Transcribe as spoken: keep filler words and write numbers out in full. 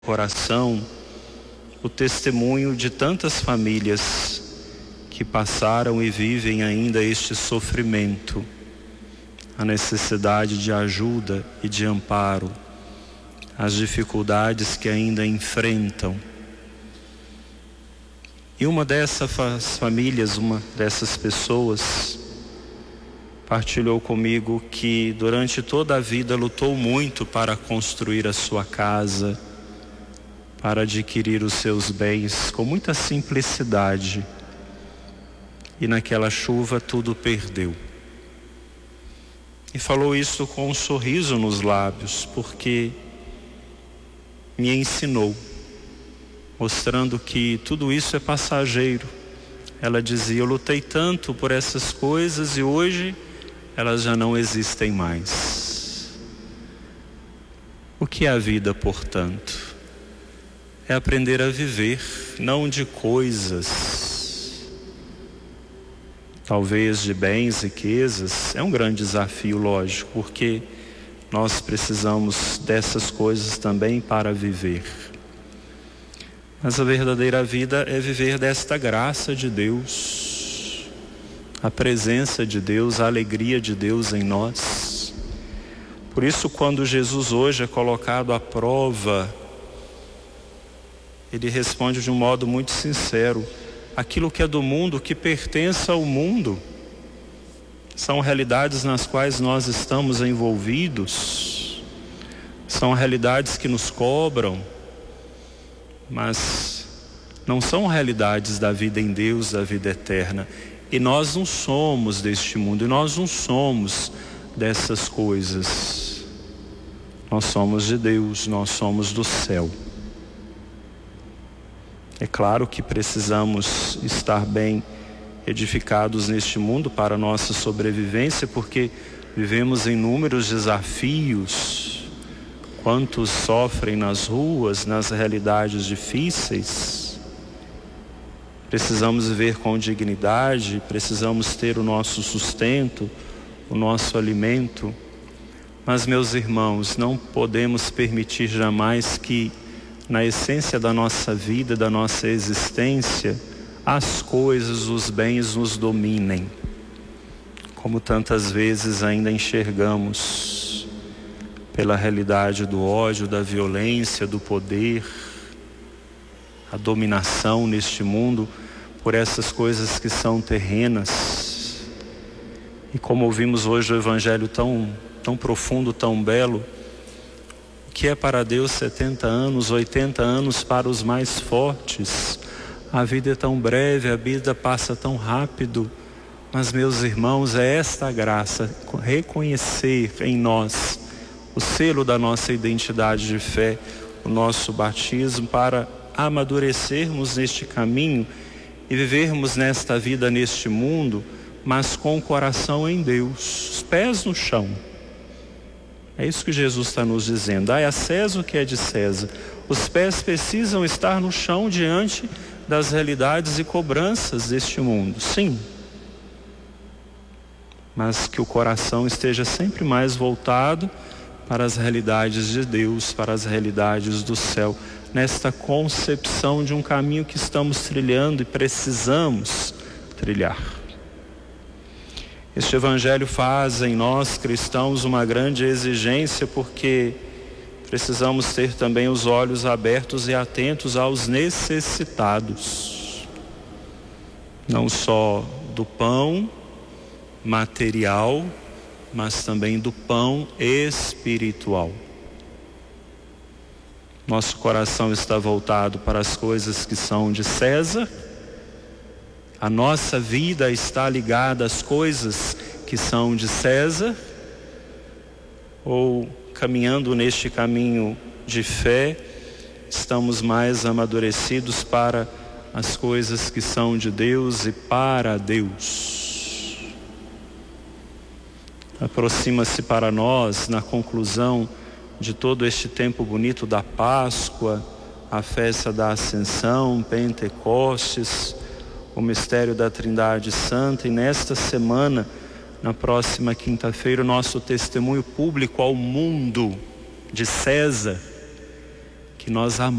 coração o testemunho de tantas famílias que passaram e vivem ainda este sofrimento, a necessidade de ajuda e de amparo, as dificuldades que ainda enfrentam. E uma dessas famílias, uma dessas pessoas, partilhou comigo que durante toda a vida lutou muito para construir a sua casa, para adquirir os seus bens com muita simplicidade. E naquela chuva tudo perdeu. E falou isso com um sorriso nos lábios, porque me ensinou, mostrando que tudo isso é passageiro. Ela dizia: eu lutei tanto por essas coisas e hoje elas já não existem mais. O que é a vida, portanto? É aprender a viver, não de coisas, talvez de bens, riquezas. É um grande desafio, lógico, porque nós precisamos dessas coisas também para viver. Mas a verdadeira vida é viver desta graça de Deus, a presença de Deus, a alegria de Deus em nós. Por isso, quando Jesus hoje é colocado à prova, ele responde de um modo muito sincero: aquilo que é do mundo, que pertence ao mundo, são realidades nas quais nós estamos envolvidos, são realidades que nos cobram, mas não são realidades da vida em Deus, da vida eterna. E nós não somos deste mundo, e nós não somos dessas coisas. Nós somos de Deus, nós somos do céu. É claro que precisamos estar bem edificados neste mundo para a nossa sobrevivência, porque vivemos inúmeros desafios. Quantos sofrem nas ruas, nas realidades difíceis. Precisamos viver com dignidade, precisamos ter o nosso sustento, o nosso alimento. Mas, meus irmãos, não podemos permitir jamais que na essência da nossa vida, da nossa existência, as coisas, os bens nos dominem, como tantas vezes ainda enxergamos, pela realidade do ódio, da violência, do poder, a dominação neste mundo, por essas coisas que são terrenas. E como ouvimos hoje o Evangelho tão, tão profundo, tão belo, que é para Deus setenta anos, oitenta anos para os mais fortes. A vida é tão breve, a vida passa tão rápido. Mas, meus irmãos, é esta graça, reconhecer em nós o selo da nossa identidade de fé, o nosso batismo, para amadurecermos neste caminho e vivermos nesta vida, neste mundo, mas com o coração em Deus, os pés no chão. É isso que Jesus está nos dizendo. Dai a César o que é de César. Os pés precisam estar no chão diante das realidades e cobranças deste mundo, sim. Mas que o coração esteja sempre mais voltado para as realidades de Deus, para as realidades do céu, nesta concepção de um caminho que estamos trilhando e precisamos trilhar. Este Evangelho faz em nós cristãos uma grande exigência, porque precisamos ter também os olhos abertos e atentos aos necessitados, não só do pão material, mas também do pão espiritual. Nosso coração está voltado para as coisas que são de César. A nossa vida está ligada às coisas que são de César, ou caminhando neste caminho de fé, estamos mais amadurecidos para as coisas que são de Deus e para Deus. Aproxima-se para nós, na conclusão de todo este tempo bonito da Páscoa, a festa da Ascensão, Pentecostes, o mistério da Trindade Santa, e nesta semana, na próxima quinta-feira, o nosso testemunho público ao mundo de César, que nós amamos.